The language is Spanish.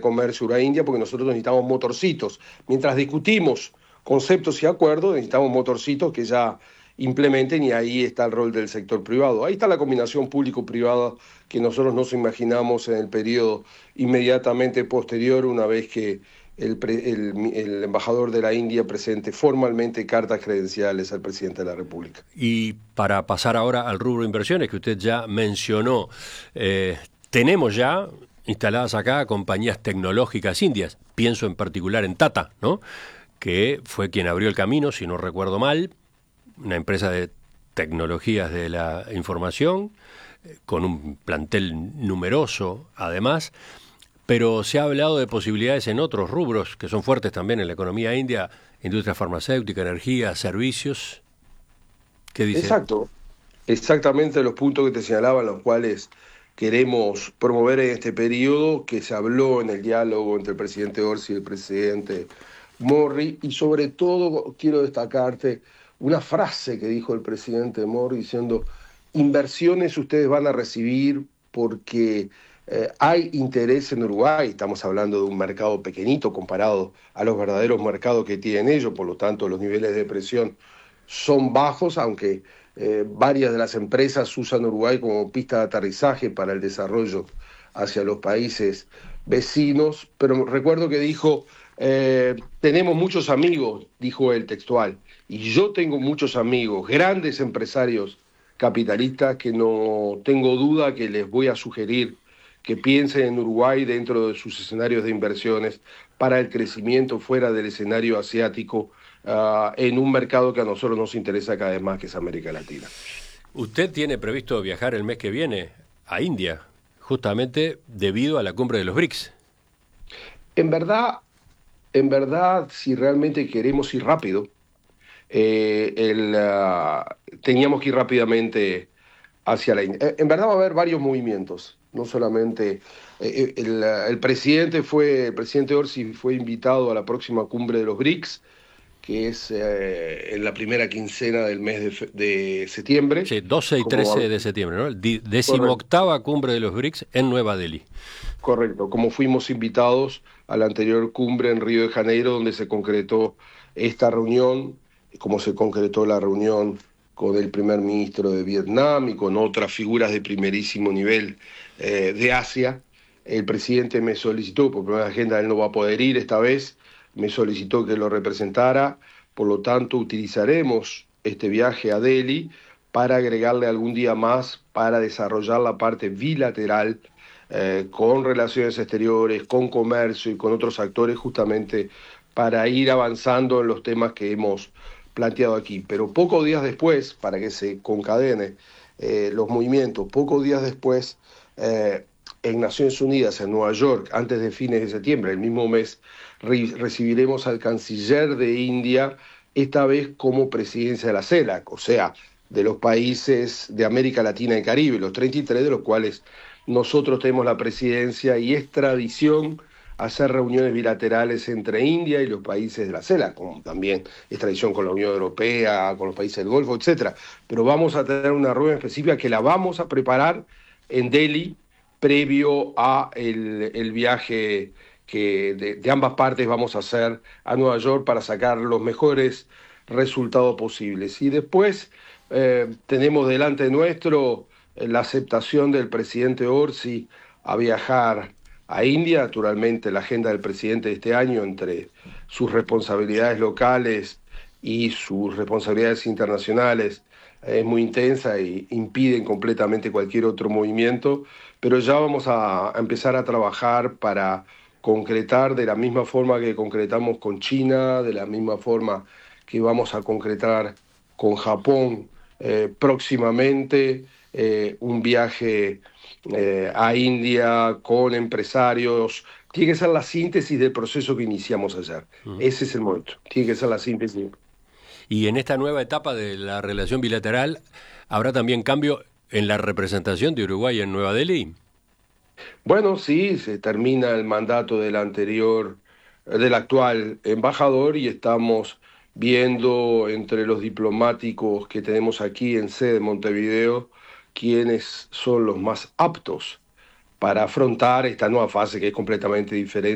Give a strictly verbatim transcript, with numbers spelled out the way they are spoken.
comercio Uruguay-India, porque nosotros necesitamos motorcitos. Mientras discutimos conceptos y acuerdos, necesitamos motorcitos que ya implementen, y ahí está el rol del sector privado. Ahí está la combinación público-privada que nosotros nos imaginamos en el periodo inmediatamente posterior, una vez que el, pre, el, el embajador de la India presente formalmente cartas credenciales al presidente de la República. Y para pasar ahora al rubro inversiones que usted ya mencionó, eh, tenemos ya instaladas acá compañías tecnológicas indias, pienso en particular en Tata, ¿no?, que fue quien abrió el camino, si no recuerdo mal, una empresa de tecnologías de la información, eh, con un plantel numeroso además, pero se ha hablado de posibilidades en otros rubros que son fuertes también en la economía india, industria farmacéutica, energía, servicios. ¿Qué dice? Exacto, exactamente los puntos que te señalaba, los cuales queremos promover en este periodo, que se habló en el diálogo entre el presidente Orsi y el presidente Modi, y sobre todo quiero destacarte una frase que dijo el presidente Modi diciendo: inversiones ustedes van a recibir porque eh, hay interés en Uruguay. Estamos hablando de un mercado pequeñito comparado a los verdaderos mercados que tienen ellos, por lo tanto los niveles de presión son bajos, aunque eh, varias de las empresas usan Uruguay como pista de aterrizaje para el desarrollo hacia los países vecinos. Pero recuerdo que dijo, eh, tenemos muchos amigos, dijo él textual, y yo tengo muchos amigos, grandes empresarios capitalistas, que no tengo duda que les voy a sugerir que piensen en Uruguay dentro de sus escenarios de inversiones para el crecimiento fuera del escenario asiático, uh, en un mercado que a nosotros nos interesa cada vez más, que es América Latina. Usted tiene previsto viajar el mes que viene a India, justamente debido a la cumbre de los BRICS. En verdad, en verdad, si realmente queremos ir rápido, eh, el, uh, teníamos que ir rápidamente hacia la India. En verdad va a haber varios movimientos, no solamente eh, el, el presidente fue, el presidente Orsi fue invitado a la próxima cumbre de los BRICS, que es eh, en la primera quincena del mes de, de septiembre. Sí, doce y trece de septiembre, ¿no? Decimoctava cumbre de los BRICS en Nueva Delhi. Correcto, como fuimos invitados a la anterior cumbre en Río de Janeiro, donde se concretó esta reunión, como se concretó la reunión con el primer ministro de Vietnam y con otras figuras de primerísimo nivel eh, de Asia. El presidente me solicitó, por primera agenda él no va a poder ir esta vez, me solicitó que lo representara, por lo tanto utilizaremos este viaje a Delhi para agregarle algún día más para desarrollar la parte bilateral eh, con relaciones exteriores, con comercio y con otros actores, justamente para ir avanzando en los temas que hemos planteado aquí. Pero pocos días después, para que se concadene eh, los movimientos, pocos días después, eh, en Naciones Unidas, en Nueva York, antes de fines de septiembre, el mismo mes, re recibiremos al canciller de India, esta vez como presidencia de la CELAC, o sea, de los países de América Latina y Caribe, los treinta y tres de los cuales nosotros tenemos la presidencia, y es tradición hacer reuniones bilaterales entre India y los países de la CELAC, como también es tradición con la Unión Europea, con los países del Golfo, etcétera. Pero vamos a tener una reunión específica que la vamos a preparar en Delhi, previo a el, el viaje que de, de ambas partes vamos a hacer a Nueva York para sacar los mejores resultados posibles. Y después eh, tenemos delante nuestro eh, la aceptación del presidente Orsi a viajar a India. Naturalmente la agenda del presidente de este año, entre sus responsabilidades locales y sus responsabilidades internacionales, es muy intensa y impiden completamente cualquier otro movimiento, pero ya vamos a empezar a trabajar para concretar de la misma forma que concretamos con China, de la misma forma que vamos a concretar con Japón eh, próximamente, eh, un viaje eh, a India con empresarios. Tiene que ser la síntesis del proceso que iniciamos ayer. Uh-huh. Ese es el momento, tiene que ser la síntesis. Y en esta nueva etapa de la relación bilateral, ¿habrá también cambio en la representación de Uruguay en Nueva Delhi? Bueno, sí, se termina el mandato del anterior, del actual embajador, y estamos viendo entre los diplomáticos que tenemos aquí en sede de Montevideo quiénes son los más aptos para afrontar esta nueva fase, que es completamente diferente